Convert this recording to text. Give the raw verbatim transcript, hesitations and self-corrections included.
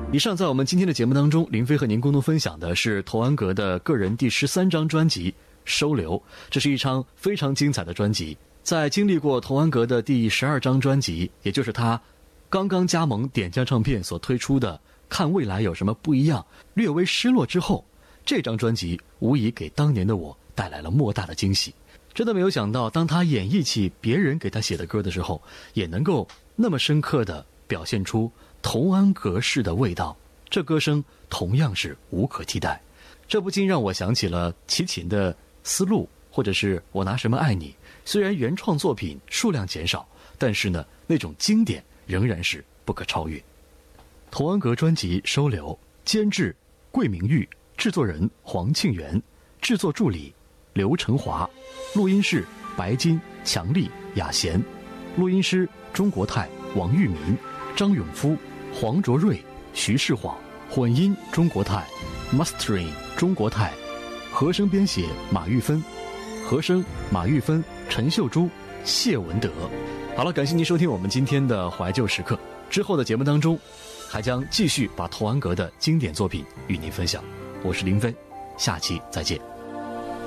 以上在我们今天的节目当中，林飞和您共同分享的是童安格的个人第十三张专辑《收留》，这是一张非常精彩的专辑。在经历过童安格的第十二张专辑，也就是他刚刚加盟点将唱片所推出的《看未来有什么不一样》，略微失落之后，这张专辑无疑给当年的我带来了莫大的惊喜。真的没有想到，当他演绎起别人给他写的歌的时候，也能够那么深刻地表现出童安格式的味道，这歌声同样是无可替代。这不禁让我想起了齐秦的思路，或者是我拿什么爱你。虽然原创作品数量减少，但是呢，那种经典仍然是不可超越。童安格专辑《收留》，监制桂明玉，制作人黄庆元，制作助理刘成华，录音室白金、强力、雅贤，录音师钟国泰、王玉民、张永夫、黄卓瑞、徐世晃，混音钟国泰 ，mastering 钟国泰，和声编写马玉芬，和声马玉芬、陈秀珠、谢文德。好了，感谢您收听我们今天的怀旧时刻。之后的节目当中，还将继续把童安格的经典作品与您分享。我是林飞，下期再见。